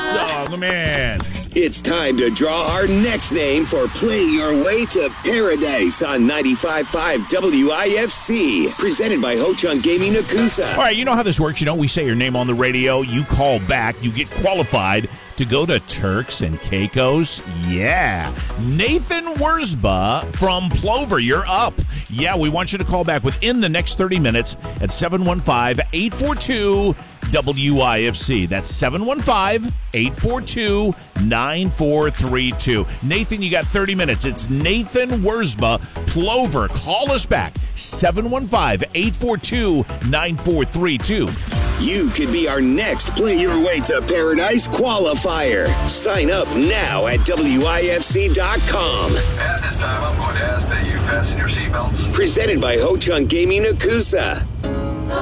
song, man. It's time to draw our next name for Play Your Way to Paradise on 95.5 WIFC. Presented by Ho Chunk Gaming Nakusa. All right, you know how this works. You know, we say your name on the radio. You call back. You get qualified to go to Turks and Caicos. Yeah. Nathan Wurzba from Plover, you're up. Yeah, we want you to call back within the next 30 minutes at 715-842-WIFC. That's 715-842-9432. Nathan, you got 30 minutes. It's Nathan Wurzba, Plover. Call us back, 715-842-9432. You could be our next Play Your Way to Paradise qualifier. Sign up now at WIFC.com. At this time, I'm going to ask that you fasten your seatbelts. Presented by Ho Chunk Gaming Nakusa.